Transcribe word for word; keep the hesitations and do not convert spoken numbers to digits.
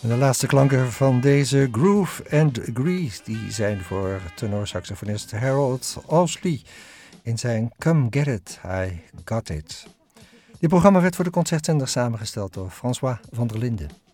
En de laatste klanken van deze Groove and Grease die zijn voor tenorsaxofonist Harold Ousley in zijn Come Get It, I Got It. Dit programma werd voor de concertzender samengesteld door François van der Linden.